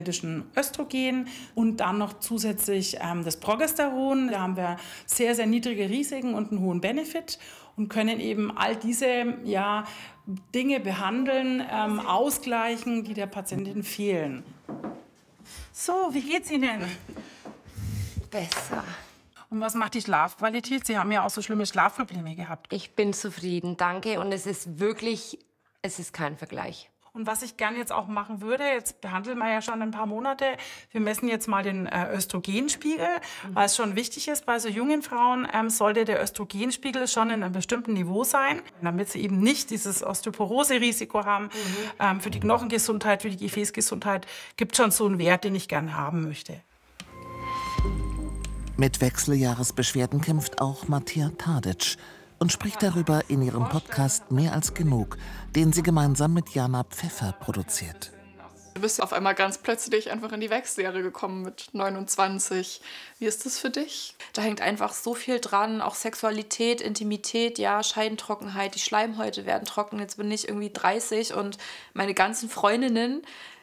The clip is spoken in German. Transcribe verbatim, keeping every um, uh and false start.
Östrogen und dann noch zusätzlich ähm, das Progesteron. Da haben wir sehr, sehr niedrige Risiken und einen hohen Benefit und können eben all diese ja, Dinge behandeln, ähm, ausgleichen, die der Patientin fehlen. So, wie geht's Ihnen? Besser. Und was macht die Schlafqualität? Sie haben ja auch so schlimme Schlafprobleme gehabt. Ich bin zufrieden, danke. Und es ist wirklich, es ist kein Vergleich. Und was ich gerne jetzt auch machen würde, jetzt behandeln wir ja schon ein paar Monate, wir messen jetzt mal den äh, Östrogenspiegel, mhm. weil es schon wichtig ist, bei so jungen Frauen ähm, sollte der Östrogenspiegel schon in einem bestimmten Niveau sein, damit sie eben nicht dieses Osteoporose-Risiko haben. Mhm. Ähm, für die Knochengesundheit, für die Gefäßgesundheit gibt es schon so einen Wert, den ich gerne haben möchte. Mit Wechseljahresbeschwerden kämpft auch Matija Tadic und spricht darüber in ihrem Podcast Mehr als genug, den sie gemeinsam mit Jana Pfeffer produziert. Du bist auf einmal ganz plötzlich einfach in die Wechseljahre gekommen mit neunundzwanzig. Wie ist das für dich? Da hängt einfach so viel dran, auch Sexualität, Intimität, ja, Scheidentrockenheit, die Schleimhäute werden trocken. Jetzt bin ich irgendwie dreißig und meine ganzen Freundinnen